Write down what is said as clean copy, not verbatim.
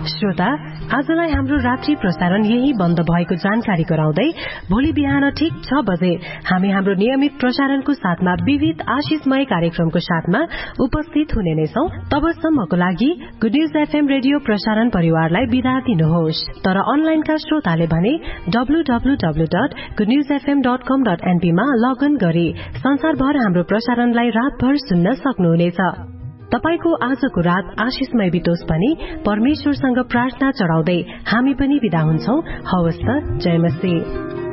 श्रोता, आजलाई हाम्रो रात्रि प्रसारण यही बन्द भएको जानकारी गराउँदै भोलि बिहान ठीक 6 बजे हामी हाम्रो नियमित प्रसारणको साथमा विविध आशिषमय कार्यक्रमको साथमा उपस्थित हुने नै छौं। तबसम्मको लागि गुड न्यूज एफएम रेडियो प्रसारण परिवारलाई बिदा दिनुहोस्। तर अनलाइनका श्रोताले भने www.goodnewsfm.com.np मा लगइन गरी संसारभर हाम्रो प्रसारणलाई रातभर सुन्न सक्नुहुनेछ। तपाईको आजको रात आशिषमय बितोस् पनि परमेश्वरसँग प्रार्थना चढाउँदै हामी पनि बिदा हुन्छौं। हवस् त, जय मसीह।